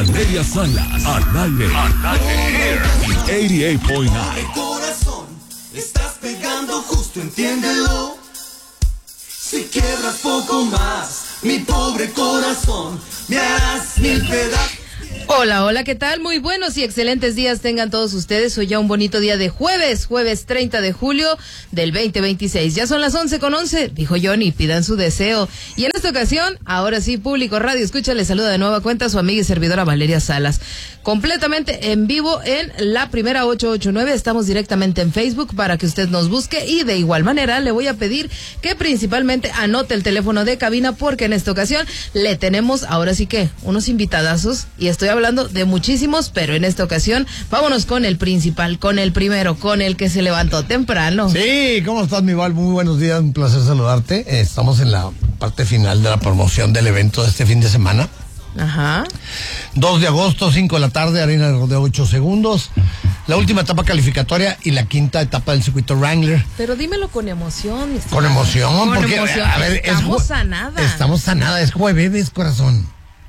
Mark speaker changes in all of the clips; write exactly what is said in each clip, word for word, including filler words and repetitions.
Speaker 1: Valeria Salas, al aire, al aire, ochenta y ocho punto nueve.
Speaker 2: Corazón, estás pegando justo, entiéndelo. Si quiebras poco más, mi pobre corazón, me harás mil pedazos.
Speaker 3: Hola, hola, ¿qué tal? Muy buenos y excelentes días tengan todos ustedes. Hoy ya un bonito día de jueves, jueves treinta de julio del veinte veintiséis. Ya son las once con once, dijo Johnny, pidan su deseo. Y en esta ocasión, ahora sí, público radio, escucha, le saluda de nueva cuenta a su amiga y servidora Valeria Salas. Completamente en vivo en la primera ochocientos ochenta y nueve, estamos directamente en Facebook para que usted nos busque y de igual manera le voy a pedir que principalmente anote el teléfono de cabina porque en esta ocasión le tenemos ahora sí que unos invitadazos y estoy hablando de muchísimos, pero en esta ocasión vámonos con el principal, con el primero, con el que se levantó temprano.
Speaker 4: Sí, ¿cómo estás, mi Val? Muy buenos días, un placer saludarte. Estamos en la parte final de la promoción del evento de este fin de semana.
Speaker 3: Ajá.
Speaker 4: dos de agosto, cinco de la tarde, arena de rodeo ocho segundos. La última etapa calificatoria y la quinta etapa del circuito Wrangler.
Speaker 3: Pero dímelo con emoción.
Speaker 4: Con emoción,
Speaker 3: con
Speaker 4: porque
Speaker 3: emoción.
Speaker 4: a ver,
Speaker 3: estamos
Speaker 4: es
Speaker 3: a nada.
Speaker 4: Estamos a nada, es jueves, corazón.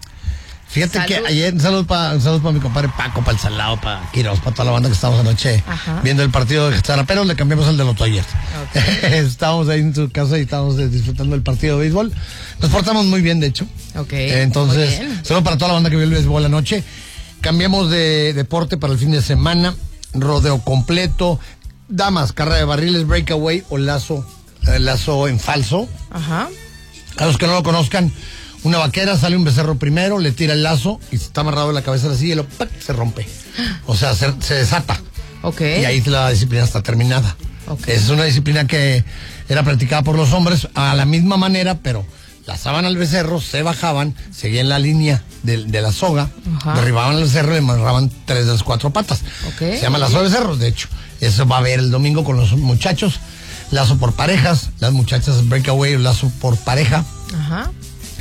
Speaker 4: Fíjate
Speaker 3: Salud.
Speaker 4: que ayer, salud para salud para mi compadre Paco, para el Salado, para Quiroz, para toda la banda que estábamos anoche
Speaker 3: Ajá.
Speaker 4: viendo el partido de Zaraperos, le cambiamos el de los ayer.
Speaker 3: Okay.
Speaker 4: Estábamos ahí en su casa y estábamos disfrutando del partido de béisbol. Nos portamos muy bien, de hecho.
Speaker 3: Ok.
Speaker 4: Entonces, salud para toda la banda que vio el béisbol anoche. Cambiamos de deporte para el fin de semana, rodeo completo, damas, carrera de barriles, breakaway o lazo, eh, lazo en falso.
Speaker 3: Ajá.
Speaker 4: A los que no lo conozcan, una vaquera, sale un becerro primero, le tira el lazo y está amarrado en la cabeza de la silla y lo, ¡pac!, se rompe. O sea, se, se desata.
Speaker 3: Ok.
Speaker 4: Y ahí la disciplina está terminada.
Speaker 3: Okay.
Speaker 4: Es una disciplina que era practicada por los hombres a la misma manera, pero lazaban al becerro, se bajaban, seguían la línea de, de la soga,
Speaker 3: Ajá.
Speaker 4: derribaban al becerro y le amarraban tres de las cuatro patas.
Speaker 3: Okay.
Speaker 4: Se llama lazo de becerros, de hecho. Eso va a haber el domingo con los muchachos. Lazo por parejas, las muchachas breakaway, lazo por pareja.
Speaker 3: Ajá.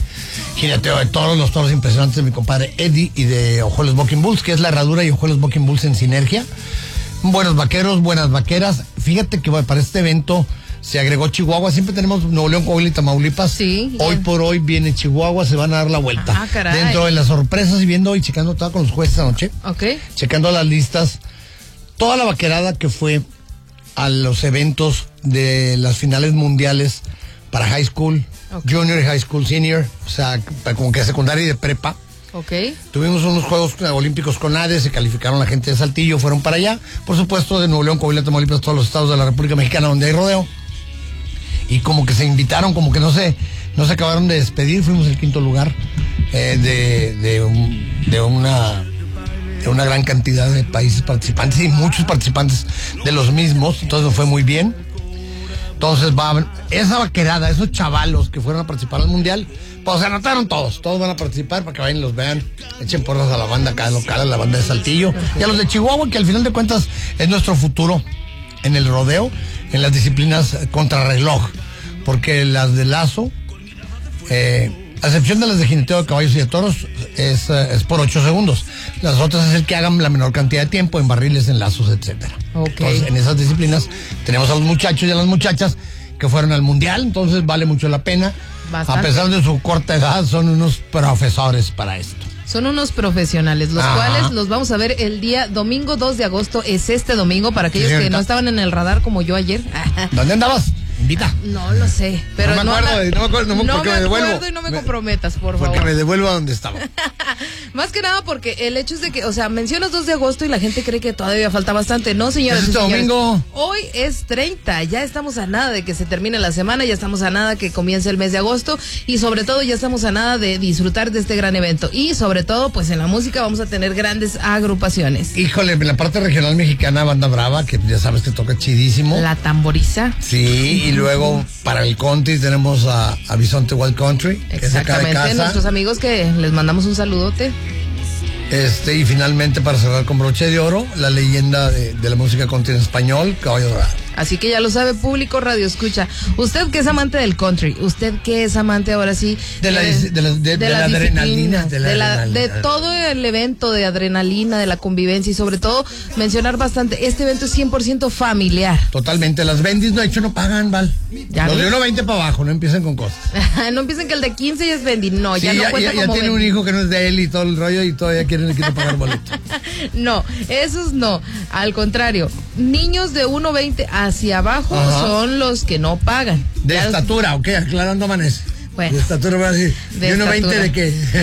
Speaker 4: Jineteo de toros, los toros impresionantes de mi compadre Eddie y de Ojuelos Bucking Bulls, que es la herradura y Ojuelos Bucking Bulls en sinergia. Buenos vaqueros, buenas vaqueras. Fíjate que bueno, para este evento se agregó Chihuahua. Siempre tenemos Nuevo León, Coahuila y Tamaulipas.
Speaker 3: Sí.
Speaker 4: Hoy
Speaker 3: yeah.
Speaker 4: por hoy viene Chihuahua, se van a dar la vuelta.
Speaker 3: Ah, caray.
Speaker 4: Dentro de las sorpresas y viendo y checando todo con los jueces anoche.
Speaker 3: Ok.
Speaker 4: Checando las listas. Toda la vaquerada que fue a los eventos de las finales mundiales para high school, okay, junior y high school, senior, o sea, como que secundaria y de prepa.
Speaker 3: Ok.
Speaker 4: Tuvimos unos Juegos Olímpicos con A D E, se calificaron la gente de Saltillo, fueron para allá. Por supuesto, de Nuevo León, Coahuila, Tamaulipas, todos los estados de la República Mexicana donde hay rodeo. Y como que se invitaron, como que no se, no se acabaron de despedir. Fuimos el quinto lugar eh, de, de, un, de una... de una gran cantidad de países participantes y muchos participantes de los mismos, entonces nos fue muy bien. Entonces va a haber esa vaquerada, esos chavalos que fueron a participar al mundial, pues se anotaron todos, todos van a participar para que vayan y los vean, echen porras a la banda acá local, a la banda de Saltillo, okay, y a los de Chihuahua, que al final de cuentas es nuestro futuro en el rodeo, en las disciplinas contrarreloj, porque las de lazo, eh, a excepción de las de jineteo de caballos y de toros, es, es por ocho segundos. Las otras es el que hagan la menor cantidad de tiempo en barriles, en lazos, etcétera.
Speaker 3: Okay.
Speaker 4: Entonces, en esas disciplinas tenemos a los muchachos y a las muchachas que fueron al mundial, entonces vale mucho la pena. Bastante. A pesar de su corta edad, son unos profesores para esto.
Speaker 3: Son unos profesionales, los Ajá. cuales los vamos a ver el día domingo dos de agosto, es este domingo, para aquellos sí, que no estaban en el radar como yo ayer.
Speaker 4: ¿Dónde andabas? Invita.
Speaker 3: No lo sé, pero
Speaker 4: no me acuerdo, no, no me acuerdo, no,
Speaker 3: no
Speaker 4: porque
Speaker 3: me
Speaker 4: me devuelvo.
Speaker 3: acuerdo y no me comprometas, por
Speaker 4: porque
Speaker 3: favor.
Speaker 4: Porque me devuelvo a donde estaba.
Speaker 3: Más que nada porque el hecho es de que, o sea, mencionas dos de agosto y la gente cree que todavía falta bastante. No, señores.
Speaker 4: Este domingo.
Speaker 3: Hoy es treinta, ya estamos a nada de que se termine la semana, ya estamos a nada que comience el mes de agosto y sobre todo ya estamos a nada de disfrutar de este gran evento. Y sobre todo, pues en la música vamos a tener grandes agrupaciones.
Speaker 4: Híjole, en la parte regional mexicana, Banda Brava, que ya sabes que toca chidísimo.
Speaker 3: La Tamboriza.
Speaker 4: Sí, y luego para el country tenemos a, a Bisonte Wild Country.
Speaker 3: Exactamente,
Speaker 4: que es
Speaker 3: nuestros amigos que les mandamos un saludote.
Speaker 4: Este, y finalmente para cerrar con broche de oro, la leyenda de, de la música country en español, Caballo Dorado.
Speaker 3: Así que ya lo sabe, público radio escucha. Usted que es amante del country, usted que es amante ahora sí
Speaker 4: de la,
Speaker 3: eh,
Speaker 4: de la, de,
Speaker 3: de
Speaker 4: de
Speaker 3: la,
Speaker 4: la adrenalina,
Speaker 3: de,
Speaker 4: de, la
Speaker 3: la,
Speaker 4: adrenalina.
Speaker 3: de todo el evento de adrenalina, de la convivencia y sobre todo mencionar bastante, este evento es cien por ciento familiar.
Speaker 4: Totalmente, las bendis no, de hecho no pagan, Val.
Speaker 3: ¿Ya
Speaker 4: Los
Speaker 3: ves?
Speaker 4: de uno veinte para abajo, no empiecen con cosas.
Speaker 3: No empiecen que el de quince ya es vendi, no,
Speaker 4: Sí,
Speaker 3: ya no
Speaker 4: ya,
Speaker 3: cuenta
Speaker 4: ya, ya
Speaker 3: como
Speaker 4: tiene
Speaker 3: vendi.
Speaker 4: un hijo que no es de él y todo el rollo y todavía quieren, quieren pagar boleto.
Speaker 3: No, esos no, al contrario, niños de uno veinte hacia abajo
Speaker 4: Ajá.
Speaker 3: son los que no pagan.
Speaker 4: De
Speaker 3: Ya
Speaker 4: estatura, ¿ok? Aclarando amanece.
Speaker 3: Bueno.
Speaker 4: De estatura, voy a decir.
Speaker 3: De
Speaker 4: ¿Y uno veinte
Speaker 3: estatura.
Speaker 4: de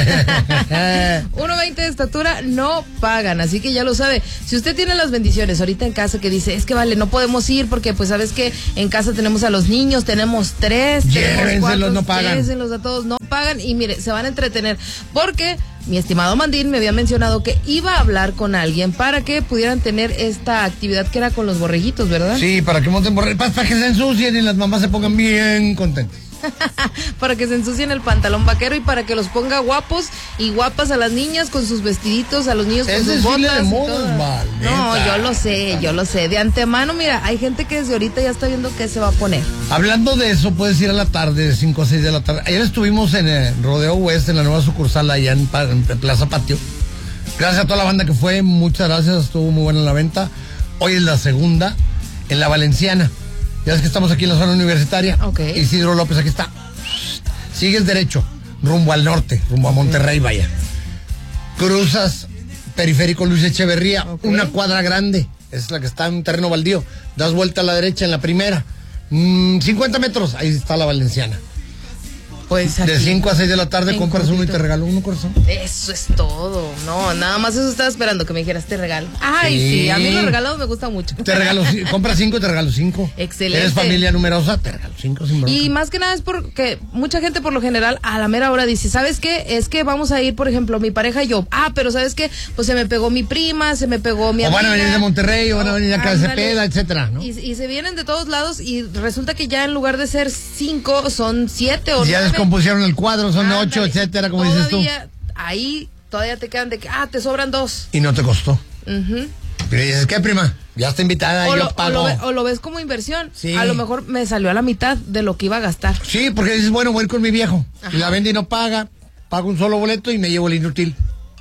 Speaker 4: qué?
Speaker 3: uno veinte de estatura no pagan, así que ya lo sabe. Si usted tiene las bendiciones ahorita en casa que dice, es que vale, no podemos ir porque pues sabes que en casa tenemos a los niños, tenemos tres, tenemos
Speaker 4: Llévenselos,
Speaker 3: cuatro,
Speaker 4: no pagan.
Speaker 3: llévenselos a todos, no pagan y mire, se van a entretener porque mi estimado Mandín me había mencionado que iba a hablar con alguien para que pudieran tener esta actividad que era con los borreguitos, ¿verdad?
Speaker 4: Sí, para que monten borre- para, para que se ensucien y las mamás se pongan bien contentas.
Speaker 3: Para que se ensucien el pantalón vaquero y para que los ponga guapos y guapas a las niñas con sus vestiditos, a los niños con
Speaker 4: Es
Speaker 3: sus
Speaker 4: desfile
Speaker 3: botas.
Speaker 4: de
Speaker 3: y
Speaker 4: modas,
Speaker 3: todo.
Speaker 4: Val,
Speaker 3: No,
Speaker 4: neta.
Speaker 3: yo lo sé, yo lo sé. De antemano, mira, hay gente que desde ahorita ya está viendo qué se va a poner.
Speaker 4: Hablando de eso, puedes ir a la tarde, de cinco a seis de la tarde. Ayer estuvimos en eh, Rodeo West, en la nueva sucursal allá en, Pa- en Plaza Patio. Gracias a toda la banda que fue, muchas gracias, estuvo muy buena la venta. Hoy es la segunda, en la Valenciana. Ya ves que estamos aquí en la zona universitaria.
Speaker 3: Ok.
Speaker 4: Isidro López, aquí está. Sigues derecho, rumbo al norte, rumbo a Monterrey, vaya. Cruzas Periférico Luis Echeverría,
Speaker 3: Ok.
Speaker 4: una cuadra grande, es la que está en un terreno baldío. Das vuelta a la derecha en la primera. Mm, cincuenta metros, ahí está la Valenciana.
Speaker 3: Pues
Speaker 4: De
Speaker 3: aquí,
Speaker 4: cinco a seis de la tarde
Speaker 3: en
Speaker 4: compras uno y
Speaker 3: cortito.
Speaker 4: te regalo uno, corazón.
Speaker 3: Eso es todo. No, nada más eso estaba esperando que me dijeras te regalo. Ay, sí,
Speaker 4: Sí.
Speaker 3: a mí los regalados me gusta mucho.
Speaker 4: Te regalo, ci- compras cinco, te regalo cinco.
Speaker 3: Excelente.
Speaker 4: Eres familia numerosa, te regalo cinco sin bronca.
Speaker 3: Y más que nada es porque mucha gente por lo general a la mera hora dice, ¿sabes qué? Es que vamos a ir, por ejemplo, mi pareja y yo. Ah, pero ¿sabes qué? Pues se me pegó mi prima, se me pegó mi
Speaker 4: O
Speaker 3: amiga.
Speaker 4: van a venir de Monterrey, o van a venir acá de
Speaker 3: ándale.
Speaker 4: Cepeda, etcétera, ¿no?
Speaker 3: Y, y se vienen de todos lados y resulta que ya en lugar de ser cinco, son siete o
Speaker 4: Ya
Speaker 3: nueve.
Speaker 4: descompusieron el cuadro, son
Speaker 3: Ándale.
Speaker 4: ocho, etcétera, como dices tú.
Speaker 3: Todavía, ahí todavía te quedan de que, ah, te sobran dos.
Speaker 4: Y no te costó.
Speaker 3: Ujú.
Speaker 4: Pero dices, ¿qué, prima? Ya está invitada,
Speaker 3: O
Speaker 4: yo
Speaker 3: lo, o,
Speaker 4: pago.
Speaker 3: lo, ve- o lo ves como inversión.
Speaker 4: Sí.
Speaker 3: A lo mejor me salió a la mitad de lo que iba a gastar.
Speaker 4: Sí, porque dices, bueno, voy a ir con mi viejo.
Speaker 3: Ajá.
Speaker 4: Y la vende y no paga. Pago un solo boleto y me llevo el inútil.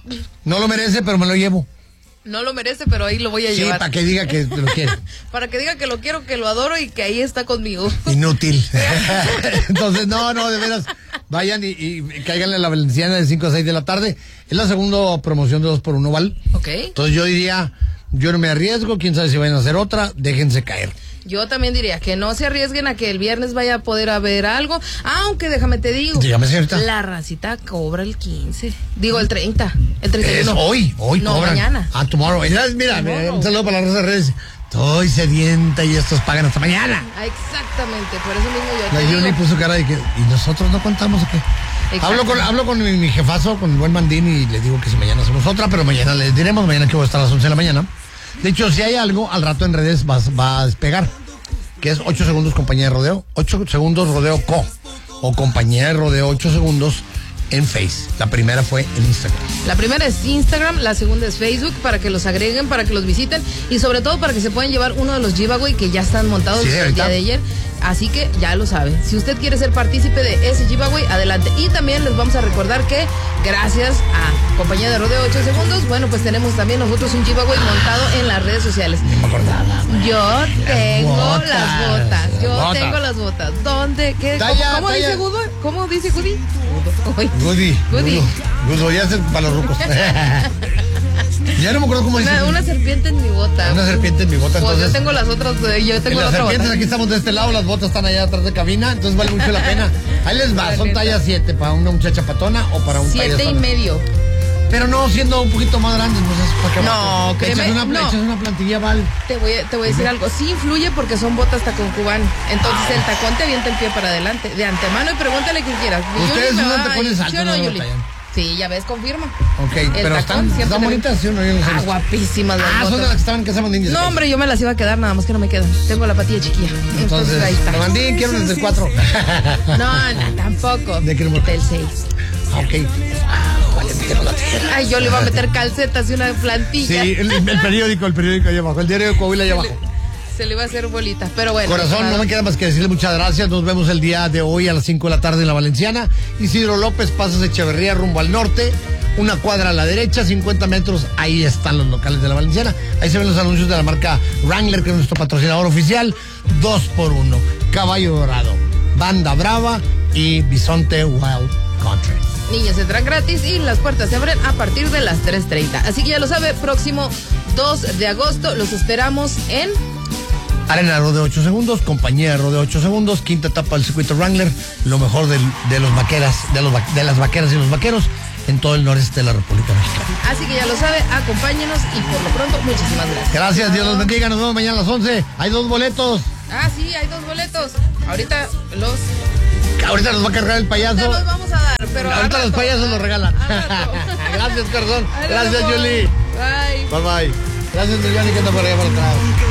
Speaker 4: No lo merece, pero me lo llevo.
Speaker 3: No lo merece, pero ahí lo voy a
Speaker 4: Sí,
Speaker 3: llevar.
Speaker 4: para que diga que te lo quiere.
Speaker 3: Para que diga que lo quiero, que lo adoro y que ahí está conmigo.
Speaker 4: Inútil. Entonces, no, no, de veras. Vayan y, y cáiganle a la Valenciana de cinco a seis de la tarde. Es la segunda promoción de dos por uno, ¿vale?
Speaker 3: Ok.
Speaker 4: Entonces yo diría, yo no me arriesgo, quién sabe si vayan a hacer otra, déjense caer.
Speaker 3: Yo también diría que no se arriesguen a que el viernes vaya a poder haber algo. Aunque déjame te digo.
Speaker 4: Dígame, señorita.
Speaker 3: La racita cobra el quince. Digo, el treinta. El treinta y
Speaker 4: Es
Speaker 3: uno.
Speaker 4: hoy, hoy
Speaker 3: No,
Speaker 4: cobran.
Speaker 3: mañana.
Speaker 4: Ah, tomorrow. Mira, mira,
Speaker 3: Tomorrow.
Speaker 4: un saludo para la raza de redes. Estoy sedienta y estos pagan hasta mañana.
Speaker 3: Ah, exactamente. Por eso mismo yo
Speaker 4: La
Speaker 3: te
Speaker 4: Yuli
Speaker 3: digo.
Speaker 4: puso cara de que, ¿y nosotros no contamos o qué?
Speaker 3: Exacto.
Speaker 4: Hablo con, hablo con mi, mi jefazo, con el buen Mandín, y le digo que si mañana hacemos otra, pero mañana les diremos, mañana que voy a estar a las once de la mañana. De hecho, si hay algo, al rato en redes va, va a despegar, que es ocho segundos compañía de rodeo, ocho segundos rodeo co, o compañía de rodeo ocho segundos en Face. La primera fue en Instagram.
Speaker 3: La primera es Instagram, la segunda es Facebook, para que los agreguen, para que los visiten y sobre todo para que se puedan llevar uno de los giveaway que ya están montados
Speaker 4: Sí,
Speaker 3: el
Speaker 4: ahorita.
Speaker 3: día de ayer. Así que ya lo saben. Si usted quiere ser partícipe de ese giveaway, adelante. Y también les vamos a recordar que gracias a Compañía de Rodeo ocho segundos, bueno, pues tenemos también nosotros un giveaway montado en las redes sociales.
Speaker 4: No me acordaba.
Speaker 3: Yo tengo
Speaker 4: botas,
Speaker 3: las botas. Yo
Speaker 4: las botas.
Speaker 3: tengo las botas. ¿Dónde? ¿Qué? ¿Cómo,
Speaker 4: Talla,
Speaker 3: cómo
Speaker 4: talla.
Speaker 3: dice Gudo? ¿Cómo dice Gudi? Uy.
Speaker 4: Goody.
Speaker 3: Goody.
Speaker 4: Goody, ya es para los rucos. Ya no me acuerdo cómo dice.
Speaker 3: Una, una serpiente en mi bota.
Speaker 4: Una serpiente en mi bota,
Speaker 3: Pues yo
Speaker 4: entonces.
Speaker 3: tengo las otras, eh, yo tengo
Speaker 4: En
Speaker 3: la
Speaker 4: las
Speaker 3: otra
Speaker 4: serpientes
Speaker 3: bota.
Speaker 4: aquí estamos de este lado, las botas están allá atrás de cabina, entonces vale mucho la pena. Ahí les va,
Speaker 3: La
Speaker 4: son
Speaker 3: neta.
Speaker 4: talla siete para una muchacha patona o para un
Speaker 3: Siete y
Speaker 4: payasón.
Speaker 3: medio.
Speaker 4: Pero no, siendo un poquito más grandes, pues es para que
Speaker 3: No,
Speaker 4: abajo.
Speaker 3: créeme,
Speaker 4: Echas una,
Speaker 3: no.
Speaker 4: echas una plantilla, Val.
Speaker 3: Te voy, a- te voy a decir algo. Sí influye porque son botas tacón cubano. Entonces el tacón te avienta el pie para adelante. De antemano y pregúntale qué quieras.
Speaker 4: Ustedes
Speaker 3: Yuli me
Speaker 4: usan
Speaker 3: va a-
Speaker 4: tacones
Speaker 3: ¿sí
Speaker 4: altos,
Speaker 3: o no,
Speaker 4: no
Speaker 3: Yuli?
Speaker 4: batallan.
Speaker 3: Sí, ya ves, confirma.
Speaker 4: Ok,
Speaker 3: El
Speaker 4: pero
Speaker 3: tacón
Speaker 4: están,
Speaker 3: siempre
Speaker 4: están
Speaker 3: te-
Speaker 4: bonitas, ¿sí o no? Yo no sé.
Speaker 3: Ah, guapísimas las
Speaker 4: Ah, son de las
Speaker 3: botas.
Speaker 4: que estaban en Casa Mandín.
Speaker 3: No, hombre, yo me las iba a quedar, nada más que no me quedan. Tengo la patilla chiquilla. Entonces,
Speaker 4: Entonces,
Speaker 3: ahí está.
Speaker 4: Mandín, quiero desde el cuatro.
Speaker 3: No, no, tampoco.
Speaker 4: ¿De qué número?
Speaker 3: Del seis.
Speaker 4: Ah, ok. Ah, vale, metieron la tierra.
Speaker 3: Ay, yo le iba a meter calcetas y una
Speaker 4: Sí,
Speaker 3: plantilla.
Speaker 4: el, el periódico, el periódico allá abajo, el diario de Coahuila allá abajo.
Speaker 3: se le va a hacer bolita, pero bueno.
Speaker 4: Corazón,
Speaker 3: claro.
Speaker 4: no me queda más que decirle muchas gracias. Nos vemos el día de hoy a las cinco de la tarde en La Valenciana. Isidro López, pasas Echeverría rumbo al norte. Una cuadra a la derecha, cincuenta metros. Ahí están los locales de La Valenciana. Ahí se ven los anuncios de la marca Wrangler, que es nuestro patrocinador oficial. Dos por uno. Caballo Dorado, Banda Brava y Bisonte Wild Country.
Speaker 3: Niños entran gratis y las puertas se abren a partir de las tres treinta. Así que ya lo sabe, próximo dos de agosto los esperamos en
Speaker 4: Arena Rodeo ocho segundos, compañía Rodeo ocho segundos, quinta etapa del circuito Wrangler, lo mejor del, de los vaqueras, de, los, de las vaqueras y los vaqueros en todo el noreste de la República Mexicana.
Speaker 3: Así que ya lo sabe, acompáñenos y por lo pronto, muchísimas gracias.
Speaker 4: Gracias, Dios los bendiga, nos vemos mañana a las once. Hay dos boletos.
Speaker 3: Ah, sí, hay dos boletos. Ahorita los...
Speaker 4: Ahorita nos va a cargar el payaso.
Speaker 3: Ahorita los vamos a dar, pero...
Speaker 4: Ahorita los payasos los regalan. Gracias, corazón. Gracias, Julie.
Speaker 3: Bye.
Speaker 4: Bye, bye. Gracias, Miriam, que anda por allá por atrás.